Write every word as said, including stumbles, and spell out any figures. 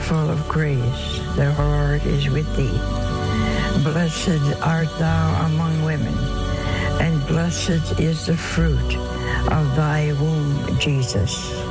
full of grace, the Lord is with thee. Blessed art thou among women, and blessed is the fruit of thy womb, Jesus.